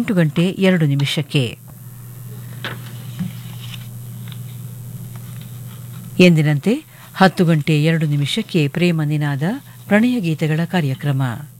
8:02 ಎಂದಿನಂತೆ 10:02 ಪ್ರೇಮ ನಿನಾದ ಪ್ರಣಯ ಗೀತೆಗಳ ಕಾರ್ಯಕ್ರಮ.